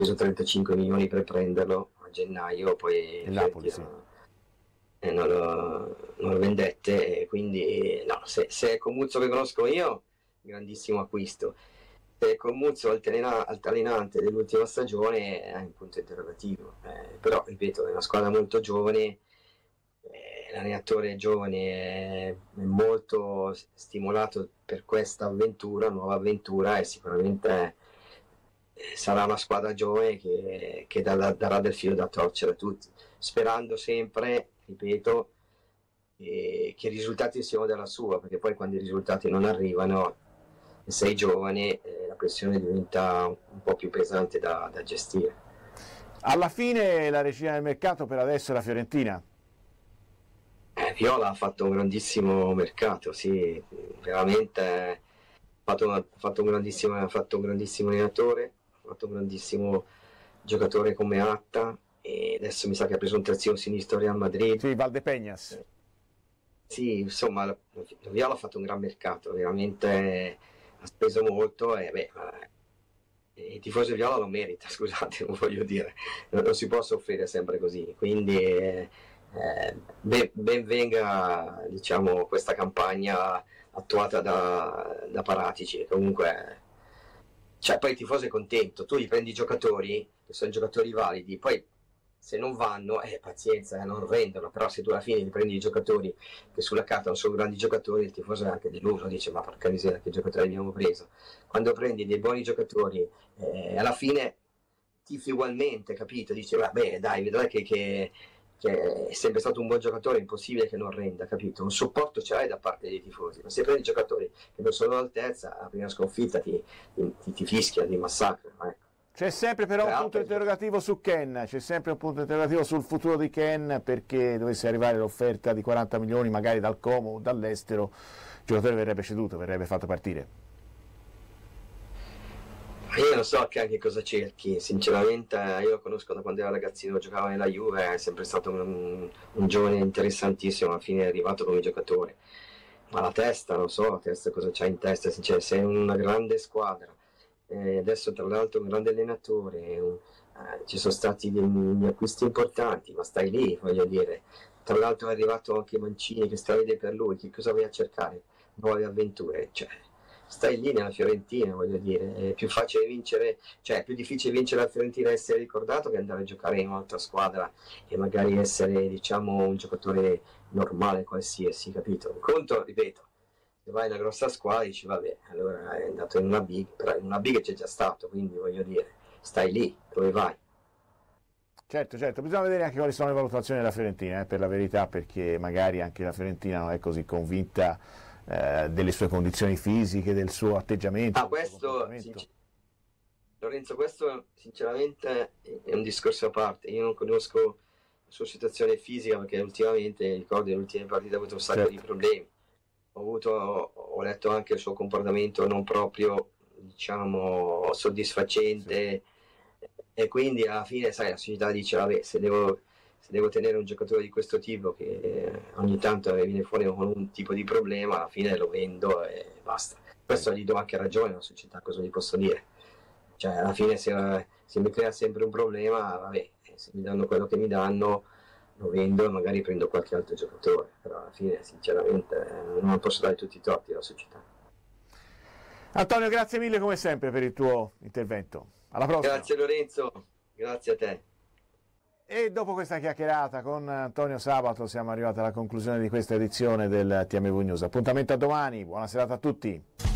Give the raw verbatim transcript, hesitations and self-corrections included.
speso trentacinque milioni per prenderlo a gennaio, poi il Napoli, sì. eh, non, lo, non lo vendette, e quindi no, se, se è Comuzzo che conosco io, grandissimo acquisto. Se è Comuzzo altalena, altalenante dell'ultima stagione è un punto interrogativo, eh, però ripeto, è una squadra molto giovane, eh, l'allenatore è giovane, è, è molto stimolato per questa avventura, nuova avventura, e sicuramente sarà una squadra giovane che, che darà, darà del filo da torcere a tutti, sperando sempre, ripeto, eh, che i risultati siano della sua, perché poi quando i risultati non arrivano e sei giovane, eh, la pressione diventa un po' più pesante da, da gestire. Alla fine la regina del mercato per adesso è la Fiorentina. Eh, Viola ha fatto un grandissimo mercato, sì, veramente ha fatto, una, fatto, un grandissimo, ha fatto un grandissimo allenatore, ha fatto un grandissimo giocatore come Atta, e adesso mi sa che ha preso un terzino sinistro Real Madrid. Sì, Valdepeñas. Eh, sì, insomma, la, la Viola ha fatto un gran mercato, veramente ha speso molto, e beh, il tifoso Viola lo merita, scusate, non voglio dire, non, non si può soffrire sempre così, quindi eh, ben, ben venga, diciamo, questa campagna attuata da, da Paratici. Comunque, cioè, poi il tifoso è contento, tu gli prendi i giocatori che sono giocatori validi, poi se non vanno, eh, pazienza, eh, non rendono, però se tu alla fine gli prendi i giocatori che sulla carta non sono grandi giocatori, il tifoso è anche deluso, dice ma porca miseria che giocatori abbiamo preso. Quando prendi dei buoni giocatori, eh, alla fine tifi ugualmente, capito? Dice vabbè dai, vedrai che, che, che è sempre stato un buon giocatore, è impossibile che non renda, capito? Un supporto ce l'hai da parte dei tifosi, ma se prendi giocatori che non sono all'altezza, la prima sconfitta ti, ti, ti, ti fischia, ti massacra, ecco. C'è sempre però un punto interrogativo su Ken, c'è sempre un punto interrogativo sul futuro di Ken, perché dovesse arrivare l'offerta di quaranta milioni magari dal Como o dall'estero, il giocatore verrebbe ceduto, verrebbe fatto partire. Io non so che anche cosa cerchi, sinceramente io lo conosco da quando era ragazzino, giocava nella Juve, è sempre stato un, un giovane interessantissimo, alla fine è arrivato come giocatore, ma la testa, non so, la testa cosa c'ha in testa, cioè, sei una grande squadra. Eh, adesso tra l'altro un grande allenatore, un, eh, ci sono stati degli acquisti importanti, ma stai lì, voglio dire, tra l'altro è arrivato anche Mancini che sta a vedere per lui, che cosa vai a cercare? Nuove avventure, cioè stai lì nella Fiorentina, voglio dire, è più facile vincere, cioè è più difficile vincere la Fiorentina e essere ricordato che andare a giocare in un'altra squadra e magari essere, diciamo, un giocatore normale qualsiasi, capito? Il conto, ripeto, se vai in una grossa squadra dici vabbè, allora è andato in una big, però in una big c'è già stato, quindi voglio dire, stai lì, dove vai? Certo, certo, bisogna vedere anche quali sono le valutazioni della Fiorentina, eh, per la verità, perché magari anche la Fiorentina non è così convinta eh, delle sue condizioni fisiche, del suo atteggiamento. Ah, questo, sincer- Lorenzo, questo sinceramente è un discorso a parte, io non conosco la sua situazione fisica perché ultimamente, ricordo, nelle ultime partite ha avuto un sacco certo. di problemi. Ho, avuto, ho letto anche il suo comportamento non proprio, diciamo, soddisfacente, sì. E quindi alla fine, sai, la società dice vabbè, se devo, se devo tenere un giocatore di questo tipo che ogni tanto viene fuori con un tipo di problema, alla fine lo vendo e basta. Questo gli do anche ragione alla società, cosa gli posso dire? Cioè alla fine se, se mi crea sempre un problema, vabbè, se mi danno quello che mi danno lo vendo e magari prendo qualche altro giocatore, però alla fine sinceramente non posso dare tutti i torti alla società. Antonio, grazie mille come sempre per il tuo intervento, alla prossima. Grazie Lorenzo, grazie a te. E dopo questa chiacchierata con Antonio Sabato siamo arrivati alla conclusione di questa edizione del T M V News. Appuntamento a domani, buona serata a tutti.